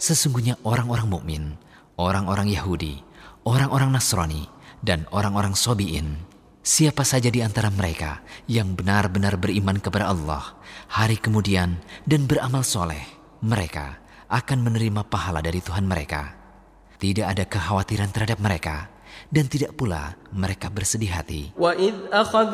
Sesungguhnya orang-orang mukmin, orang-orang Yahudi, orang-orang Nasrani, dan orang-orang Sobi'in, siapa saja di antara mereka yang benar-benar beriman kepada Allah, hari kemudian, dan beramal soleh, mereka akan menerima pahala dari Tuhan mereka. Tidak ada kekhawatiran terhadap mereka, dan tidak pula mereka bersedih hati.